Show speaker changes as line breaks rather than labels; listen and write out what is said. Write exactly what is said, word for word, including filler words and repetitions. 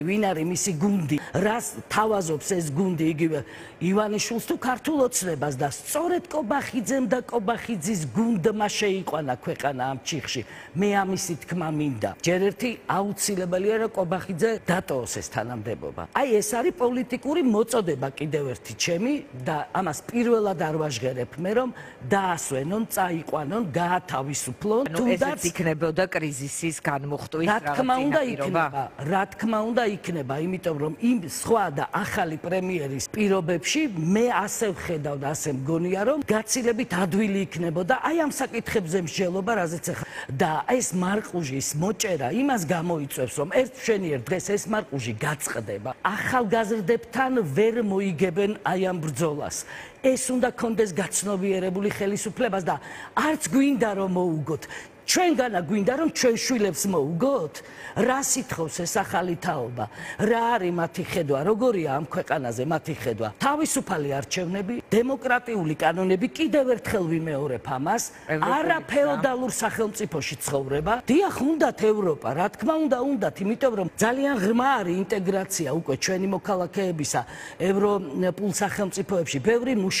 ვინ არის მისი გუნდი, რას თავაზობს ეს გუნდი იგივე ივანიშვილს თუ ქართულ ოცნებას და სწორედ კობახიძემ და კობახიძის გუნდმა შეიყვანა ქვეყანა ამ ჩიხში. მე ამისი თქმა მინდა. ჯერ ერთი აუცილებელია რომ კობახიძე დატოვოს ეს თანამდებობა. აი ეს არის პოლიტიკური მოწოდება კიდევ ერთი ჩემი და ამას პირველად არ ვაჟღერებ მე რომ დაასვენონ, წაიყვანონ, გაათავისუფლონ.
თუნდაც იქნებოდა კრიზისის განმუხტვის
რა თქმა უნდა იქნება, რა თქმა უნდა იქნება, იმიტომ რომ იმ სხვა და ახალი პრემიერის პირობებში მე ასე ვხედავ და ასე მგონია რომ გაცილებით ადვილი იქნებოდა აი ამ საკითხებზე მსჯელობა, რაზეც ახლა და ეს მარყუჟის მოჭერა იმას გამოიწვევს რომ ერთ მშვენიერ დღეს ეს მარყუჟი გაწყდება. ახალგაზრდებთან ვერ მოიგებენ აი ამ ბრძოლას. ეს უნდა კონდეს გაცნობიერებული ხელისუფლებას და არც გვინდა რომ მოუგოთ. ჩვენგანა გვინდა რომ ჩვენ შვილებს მოუგოთ? რა სიტყავს ეს ახალი თაობა? რა არის მათი ხედვა? როგორია ამ ქვეყანაზე მათი ხედვა? თავისუფალი არჩევნები, დემოკრატიული კანონები, კიდევ ერთხელ ვიმეორებ ამას, არა ფეოდალურ სახელმწიფოში ცხოვრება. დიახ, უნდათ ევროპა, რა თქმა უნდა, უნდათ, იმიტომ რომ ძალიან ღრმა არის ინტეგრაცია უკვე ჩვენი მოქალაქეებისა ევროპულ სახელმწიფოებში. ბევრი